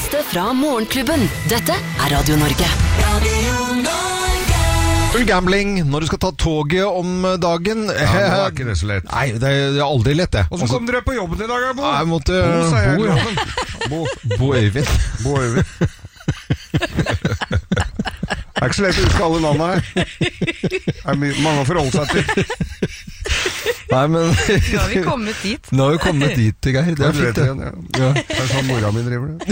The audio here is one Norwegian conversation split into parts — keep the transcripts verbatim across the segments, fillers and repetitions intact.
beste fra Morgenklubben. Dette er Radio Norge. Radio Norge. Gambling når du skal ta toget om dagen. Ja, det er ikke det så lett. Nei, det er, det er aldri lett det. Og så kom dere på jobben i dag, Bo. Nei, jeg måtte Bo, sa jeg. Bo, ja. Bo. Bo Øyvind. Bo Øyvind. Det er ikke så lett å huske alle navnene her. Det er mye- mange å forholde seg til. Nei, men Nå har vi kommet dit. Nå har vi kommet dit, Geir. Det er Du vet fint, det. igjen, ja. Ja. Det er sånn mora mi driver det.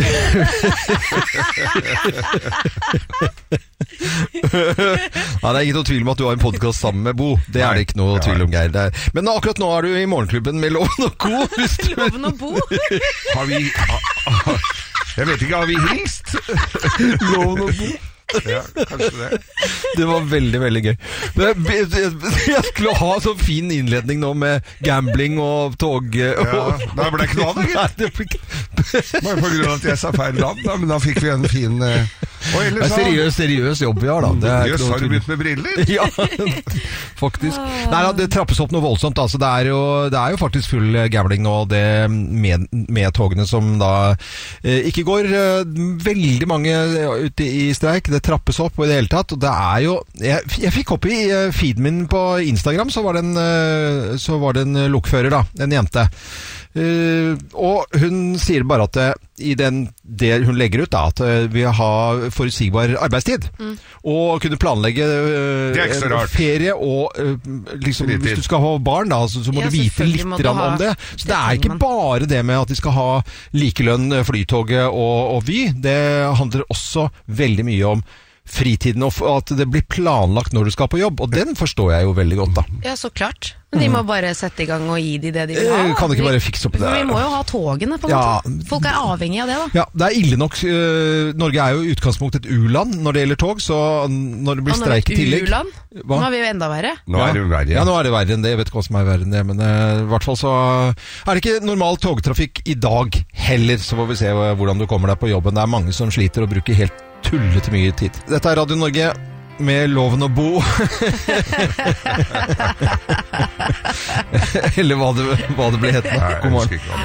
Ja, det er ikke noe tvil om at du har en podcast sammen med Bo. Det er det ikke noe Nei, tvil om, det Geir. Det er... Men akkurat nå er du i Morgenklubben med Loven og Co. Hvis du... Loven og Bo. Har vi... Jeg vet ikke, har vi hilst? Loven og Bo. Ja, kanskje det. Det var veldig, veldig gøy. Men jeg, jeg, jeg skulle ha sånn fin innledning nå med gambling og tog. Og... Ja, da ble det ikke noe av det, Nei, det ble ikke... Bare på grunn av at jeg sa feil navn, da, men da fikk vi en fin... Uh... Og Det ellers er seriøs, seriøs jobb vi har da. Det er Jøss, ikke noe har du tvil. begynt med briller? Ja, faktisk. Nei, da, det trappes opp noe voldsomt. Altså, det, er jo, det er jo faktisk full gambling nå, det med, med togene som da eh, ikke går. Eh, veldig mange ute i streik. Det trappes opp og i det hele tatt. Og det er jo Jeg, jeg fikk opp i eh, feeden min på Instagram, så var det en, eh, så var det en lokfører, da. En jente. Uh, og hun sier bare at uh, i den det hun legger ut da, at uh, vi har forutsigbar arbeidstid mm. og kunne planlegge uh, Det er ikke så rart. ferie og uh, liksom, Fritid. hvis du skal ha barn da, så, så må Ja, du vite selvfølgelig litt må du grann ha- om det. Så det, det er trenger ikke man. bare det med at de skal ha likelønn, Flytoget og, og Vy. Det handler også veldig mye om fritiden og at det blir planlagt når du skal på jobb, og den forstår jeg jo veldig godt da. Ja, så klart. Men de må bare sette i gang og gi de det de vil ha. Eh, Kan du ikke bare fikse opp det? For vi må jo ha togene, på en Ja. måte. Folk er avhengig av det, da. Ja, det er ille nok. Uh, Norge er jo i utgangspunktet et u-land når det gjelder tog, så når det blir Og nå er streik i vi tillegg... U-land. Hva? Nå er vi jo enda verre. Nå er det jo verre. Ja, nå er det verre enn det. Jeg vet ikke hva som er verre enn det, men uh, i hvert fall så er det ikke normal togtrafikk i dag heller, så får vi se uh, hvordan du kommer deg på jobben. Det er mange som sliter og bruker helt tullete mye tid. Dette er Radio Norge med Loven og Bo. Eller hva det, hva det ble hett. Nei, jeg God morgen. husker ikke hva det